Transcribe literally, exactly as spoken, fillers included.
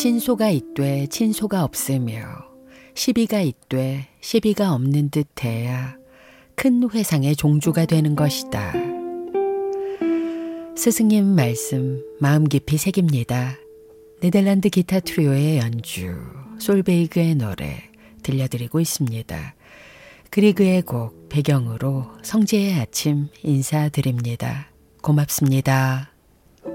친소가 있되 친소가 없으며 시비가 있되 시비가 없는 듯해야 큰 회상의 종주가 되는 것이다. 스승님 말씀 마음 깊이 새깁니다. 네덜란드 기타 트리오의 연주, 솔베이그의 노래 들려드리고 있습니다. 그리그의 곡 배경으로 성지의 아침 인사드립니다. 고맙습니다.